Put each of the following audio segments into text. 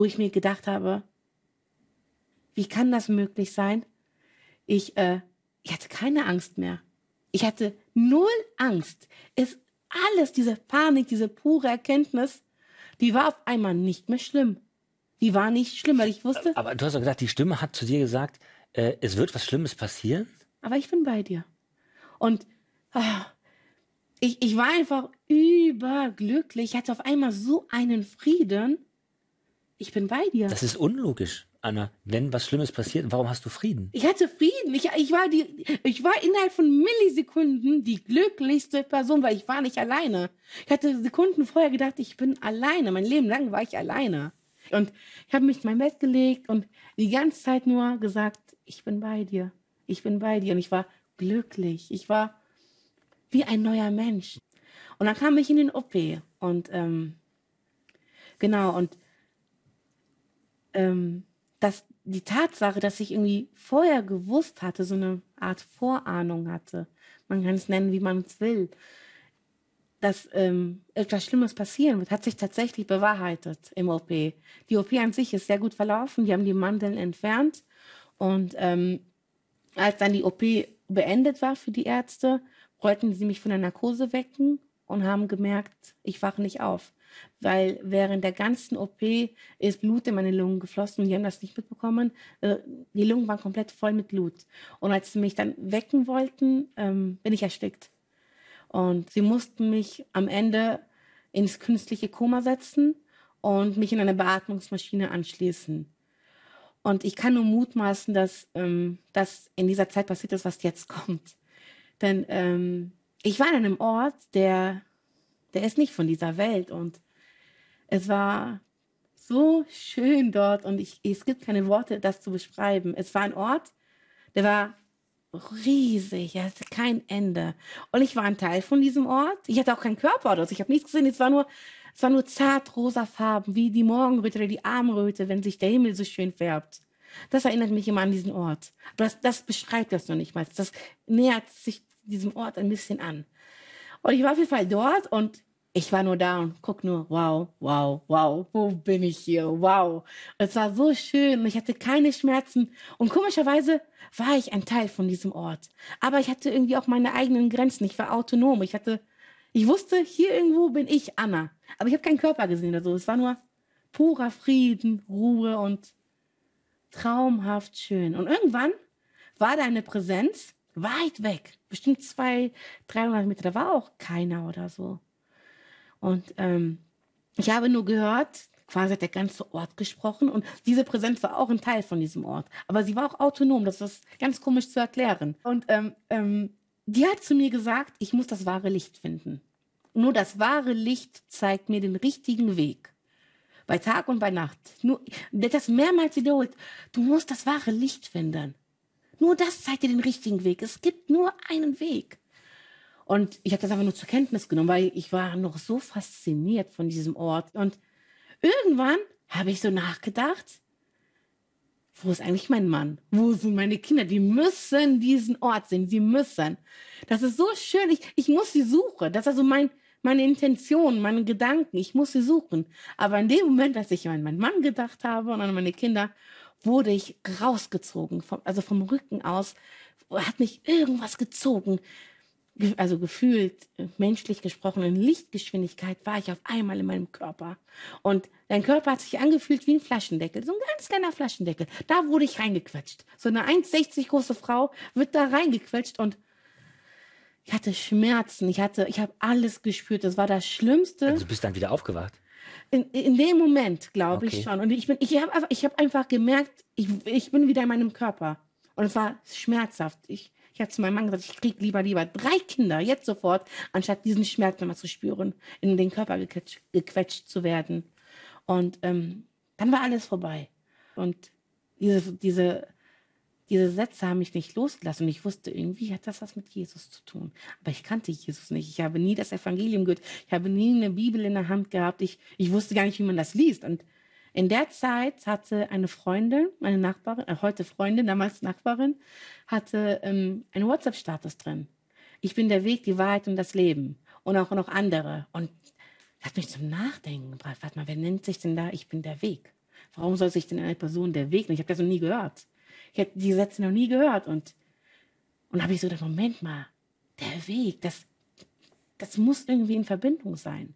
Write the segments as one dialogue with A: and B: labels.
A: wo ich mir gedacht habe, wie kann das möglich sein? Ich hatte keine Angst mehr. Ich hatte null Angst. Alles, diese Panik, diese pure Erkenntnis, die war auf einmal nicht mehr schlimm. Die war nicht schlimm, weil ich wusste,
B: Aber du hast doch gesagt, die Stimme hat zu dir gesagt, es wird was Schlimmes passieren?
A: aber ich bin bei dir. Und ah, ich war einfach überglücklich. Ich hatte auf einmal so einen Frieden. Ich bin bei dir.
B: Das ist unlogisch, Anna. Wenn was Schlimmes passiert, warum hast du Frieden?
A: Ich hatte Frieden. Ich war innerhalb von Millisekunden die glücklichste Person, weil ich war nicht alleine. Ich hatte Sekunden vorher gedacht, ich bin alleine. Mein Leben lang war ich alleine. Und ich habe mich in mein Bett gelegt und die ganze Zeit nur gesagt, ich bin bei dir. Ich bin bei dir. Und ich war glücklich. Ich war wie ein neuer Mensch. Und dann kam ich in den OP. Und genau, und die Tatsache, dass ich irgendwie vorher gewusst hatte, so eine Art Vorahnung hatte, man kann es nennen, wie man es will, dass etwas Schlimmes passieren wird, hat sich tatsächlich bewahrheitet im OP. Die OP an sich ist sehr gut verlaufen, die haben die Mandeln entfernt und als dann die OP beendet war für die Ärzte, wollten sie mich von der Narkose wecken und haben gemerkt, ich wache nicht auf. Weil während der ganzen OP ist Blut in meine Lungen geflossen und die haben das nicht mitbekommen. Die Lungen waren komplett voll mit Blut. Und als sie mich dann wecken wollten, bin ich erstickt. Und sie mussten mich am Ende ins künstliche Koma setzen und mich in eine Beatmungsmaschine anschließen. Und ich kann nur mutmaßen, dass das in dieser Zeit passiert ist, was jetzt kommt. Denn ich war an einem Ort, der ist nicht von dieser Welt. Und es war so schön dort. Und es gibt keine Worte, das zu beschreiben. Es war ein Ort, der war riesig, er hatte kein Ende. Und ich war ein Teil von diesem Ort. Ich hatte auch keinen Körper dort. Ich habe nichts gesehen. Es war nur zart rosa Farben, wie die Morgenröte oder die Abendröte, wenn sich der Himmel so schön färbt. Das erinnert mich immer an diesen Ort. Aber das beschreibt das noch nicht mal. Das nähert sich diesem Ort ein bisschen an. Und ich war auf jeden Fall dort und ich war nur da und guck nur, wow, wow, wow, wo bin ich hier? Wow. Es war so schön und ich hatte keine Schmerzen. Und komischerweise war ich ein Teil von diesem Ort. Aber ich hatte irgendwie auch meine eigenen Grenzen. Ich war autonom. Ich wusste, hier irgendwo bin ich Anna. Aber ich habe keinen Körper gesehen oder so. Es war nur purer Frieden, Ruhe und traumhaft schön. Und irgendwann war da eine Präsenz weit weg. Bestimmt 200, 300 Meter. Da war auch keiner oder so. Und ich habe nur gehört, quasi hat der ganze Ort gesprochen und diese Präsenz war auch ein Teil von diesem Ort. Aber sie war auch autonom, das ist ganz komisch zu erklären. Und die hat zu mir gesagt, ich muss das wahre Licht finden. Nur das wahre Licht zeigt mir den richtigen Weg. Bei Tag und bei Nacht. Nur, das mehrmals wiederholt. Du musst das wahre Licht finden. Nur das zeigt dir den richtigen Weg. Es gibt nur einen Weg. Und ich habe das einfach nur zur Kenntnis genommen, weil ich war noch so fasziniert von diesem Ort. Und irgendwann habe ich so nachgedacht, wo ist eigentlich mein Mann? Wo sind meine Kinder? Die müssen diesen Ort sehen. Sie müssen. Das ist so schön. Ich muss sie suchen. Das ist also meine Intention, meine Gedanken. Ich muss sie suchen. Aber in dem Moment, als ich an meinen Mann gedacht habe und an meine Kinder, wurde ich rausgezogen. Also vom Rücken aus hat mich irgendwas gezogen. Also gefühlt, menschlich gesprochen, in Lichtgeschwindigkeit war ich auf einmal in meinem Körper. Und dein Körper hat sich angefühlt wie ein Flaschendeckel, so ein ganz kleiner Flaschendeckel. Da wurde ich reingequetscht. So eine 1,60 große Frau wird da reingequetscht und ich hatte Schmerzen. Ich habe alles gespürt. Das war das Schlimmste.
B: Also du bist dann wieder aufgewacht.
A: In dem Moment, glaube ich
B: Okay.
A: schon. Und ich habe einfach gemerkt, ich bin wieder in meinem Körper. Und es war schmerzhaft. Ich habe zu meinem Mann gesagt, ich krieg lieber 3 Kinder, jetzt sofort, anstatt diesen Schmerz nochmal zu spüren, in den Körper gequetscht zu werden. Und dann war alles vorbei. Und diese Sätze haben mich nicht losgelassen. Und ich wusste, irgendwie hat das was mit Jesus zu tun. Aber ich kannte Jesus nicht. Ich habe nie das Evangelium gehört. Ich habe nie eine Bibel in der Hand gehabt. Ich wusste gar nicht, wie man das liest. Und in der Zeit hatte eine Freundin, meine Nachbarin, heute Freundin, damals Nachbarin, hatte einen WhatsApp-Status drin. Ich bin der Weg, die Wahrheit und das Leben. Und auch noch andere. Und das hat mich zum Nachdenken gebracht. Warte mal, wer nennt sich denn da? Ich bin der Weg. Warum soll sich denn eine Person der Weg nennen? Ich habe das noch nie gehört. Ich habe die Sätze noch nie gehört. Und habe ich so gedacht, Moment mal, der Weg, das muss irgendwie in Verbindung sein.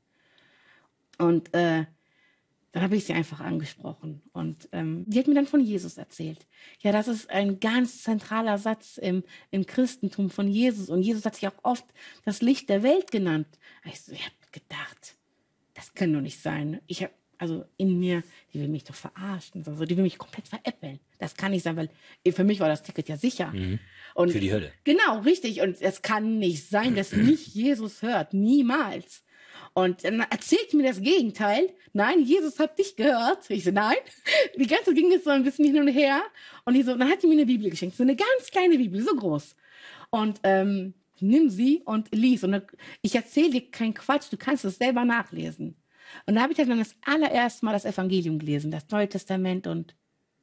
A: Und dann habe ich sie einfach angesprochen. Und die hat mir dann von Jesus erzählt. Ja, das ist ein ganz zentraler Satz im Christentum von Jesus. Und Jesus hat sich auch oft das Licht der Welt genannt. Ich habe gedacht, das kann doch nicht sein. Ich habe, also in mir, die will mich doch verarschen. Also die will mich komplett veräppeln. Das kann nicht sein, weil für mich war das Ticket ja sicher. Und
B: Für die Hölle.
A: Genau, richtig. Und es kann nicht sein, dass mich Jesus hört. Niemals. Und dann erzählt mir das Gegenteil. Nein, Jesus hat dich gehört. Ich so, nein. Die ganze ging jetzt so ein bisschen hin und her. Und ich so, dann hat die mir eine Bibel geschenkt. So eine ganz kleine Bibel, so groß. Und nimm sie und lies. Und ich erzähle dir keinen Quatsch, du kannst es selber nachlesen. Und da habe ich dann das allererste Mal das Evangelium gelesen, das Neue Testament. Und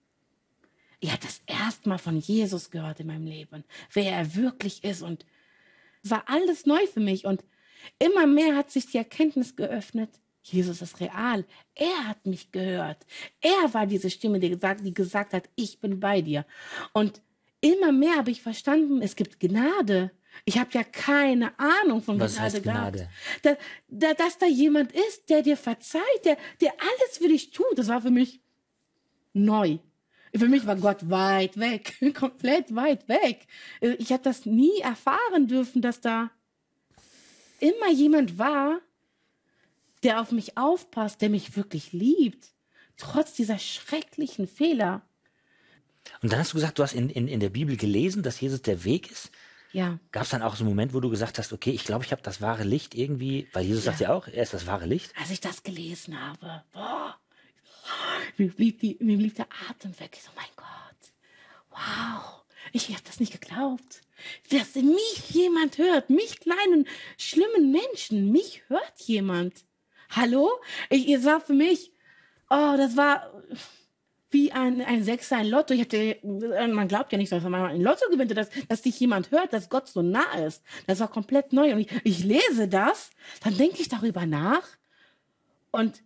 A: ich habe das erste Mal von Jesus gehört in meinem Leben. Wer er wirklich ist. Und es war alles neu für mich. Und immer mehr hat sich die Erkenntnis geöffnet, Jesus ist real. Er hat mich gehört. Er war diese Stimme, die gesagt hat, ich bin bei dir. Und immer mehr habe ich verstanden, es gibt Gnade. Ich habe ja keine Ahnung von
B: Was
A: Gnade
B: heißt Gnade?
A: gehabt. Dass da jemand ist, der dir verzeiht, der alles für dich tut. Das war für mich neu. Für mich war Gott weit weg, komplett weit weg. Ich habe das nie erfahren dürfen, dass da immer jemand war, der auf mich aufpasst, der mich wirklich liebt, trotz dieser schrecklichen Fehler.
B: Und dann hast du gesagt, du hast in der Bibel gelesen, dass Jesus der Weg ist.
A: Ja.
B: Gab es dann auch so einen Moment, wo du gesagt hast, okay, ich glaube, ich habe das wahre Licht irgendwie, weil Jesus sagt ja auch, er ist das wahre Licht.
A: Als ich das gelesen habe, boah, mir blieb der Atem weg. Ich so, mein Gott, wow, ich habe das nicht geglaubt. Dass mich jemand hört, mich kleinen, schlimmen Menschen, mich hört jemand. Hallo? Es war für mich, oh, das war wie ein Sechser, ein Lotto. Man glaubt ja nicht, dass man ein Lotto gewinnt, dass dich jemand hört, dass Gott so nah ist. Das war komplett neu. Und ich lese das, dann denke ich darüber nach. Und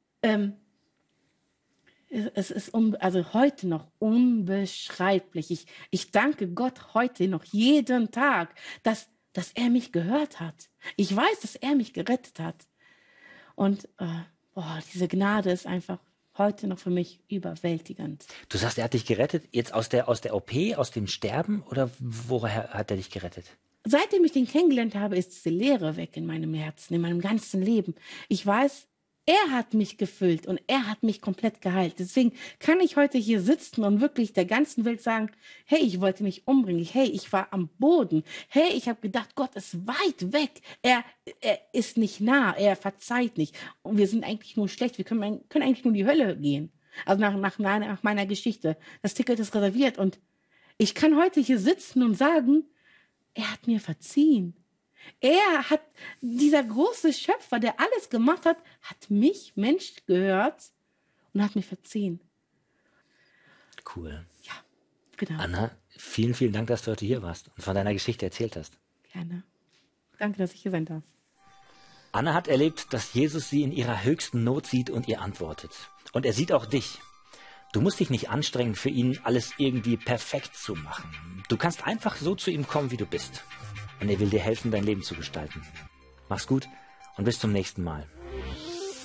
A: es ist also heute noch unbeschreiblich. Ich danke Gott heute noch jeden Tag, dass er mich gehört hat. Ich weiß, dass er mich gerettet hat. Und diese Gnade ist einfach heute noch für mich überwältigend.
B: Du sagst, er hat dich gerettet, jetzt aus der OP, aus dem Sterben, oder woher hat er dich gerettet?
A: Seitdem ich den kennengelernt habe, ist diese Leere weg in meinem Herzen, in meinem ganzen Leben. Ich weiß, er hat mich gefüllt und er hat mich komplett geheilt. Deswegen kann ich heute hier sitzen und wirklich der ganzen Welt sagen, hey, ich wollte mich umbringen. Hey, ich war am Boden. Hey, ich habe gedacht, Gott ist weit weg. Er ist nicht nah. Er verzeiht nicht. Und wir sind eigentlich nur schlecht. Wir können eigentlich nur in die Hölle gehen. Also nach meiner Geschichte. Das Ticket ist reserviert. Und ich kann heute hier sitzen und sagen, er hat mir verziehen. Dieser große Schöpfer, der alles gemacht hat, hat mich, Mensch, gehört und hat mich verziehen.
B: Cool.
A: Ja, genau.
B: Anna, vielen, vielen Dank, dass du heute hier warst und von deiner Geschichte erzählt hast.
A: Gerne. Danke, dass ich hier sein darf.
B: Anna hat erlebt, dass Jesus sie in ihrer höchsten Not sieht und ihr antwortet. Und er sieht auch dich. Du musst dich nicht anstrengen, für ihn alles irgendwie perfekt zu machen. Du kannst einfach so zu ihm kommen, wie du bist. Und er will dir helfen, dein Leben zu gestalten. Mach's gut und bis zum nächsten Mal.